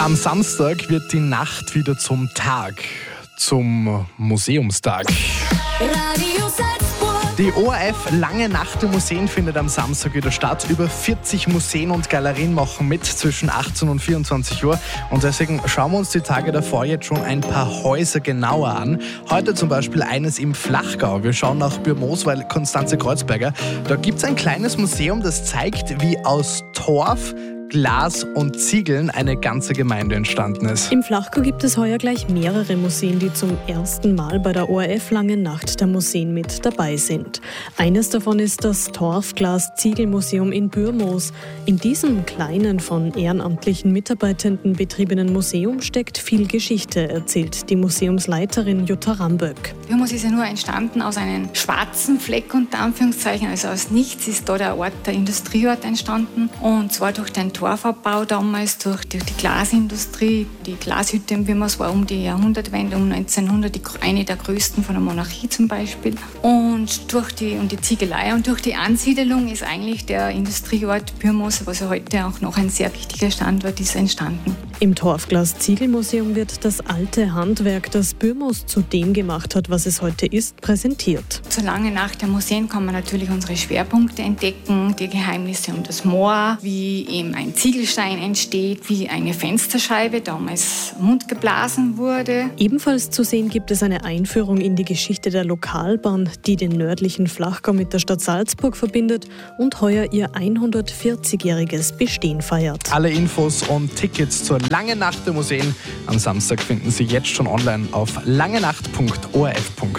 Am Samstag wird die Nacht wieder zum Tag, zum Museumstag. Radio Salzburg. Die ORF Lange Nacht im Museen findet am Samstag wieder statt. Über 40 Museen und Galerien machen mit zwischen 18 und 24 Uhr. Und deswegen schauen wir uns die Tage davor jetzt schon ein paar Häuser genauer an. Heute zum Beispiel eines im Flachgau. Wir schauen nach Bürmoos, Konstanze Kreuzberger. Da gibt es ein kleines Museum, das zeigt, wie aus Torf, Glas und Ziegeln eine ganze Gemeinde entstanden ist. Im Flachgau gibt es heuer gleich mehrere Museen, die zum ersten Mal bei der ORF Langen Nacht der Museen mit dabei sind. Eines davon ist das Torf-Glas-Ziegel-Museum in Bürmoos. In diesem kleinen, von ehrenamtlichen Mitarbeitenden betriebenen Museum steckt viel Geschichte, erzählt die Museumsleiterin Jutta Ramböck. Bürmoos ist ja nur entstanden aus einem schwarzen Fleck, unter Anführungszeichen, also aus nichts ist da der Industrieort entstanden. Und zwar durch den Torfabbau damals, durch die Glasindustrie. Die Glashütte in Bürmoos war um die Jahrhundertwende, um 1900, eine der größten von der Monarchie zum Beispiel. Und durch die Ziegelei und durch die Ansiedelung ist eigentlich der Industrieort Bürmoos, was ja heute auch noch ein sehr wichtiger Standort ist, entstanden. Im Torfglas-Ziegel-Museum wird das alte Handwerk, das Bürmoos zu dem gemacht hat, was es heute ist, präsentiert. So lange nach der Museen kann man natürlich unsere Schwerpunkte entdecken, die Geheimnisse um das Moor, wie eben ein Ziegelstein entsteht, wie eine Fensterscheibe damals mundgeblasen wurde. Ebenfalls zu sehen gibt es eine Einführung in die Geschichte der Lokalbahn, die den nördlichen Flachgau mit der Stadt Salzburg verbindet und heuer ihr 140-jähriges Bestehen feiert. Alle Infos und Tickets zur Lange Nacht der Museen am Samstag finden Sie jetzt schon online auf langenacht.orf.at.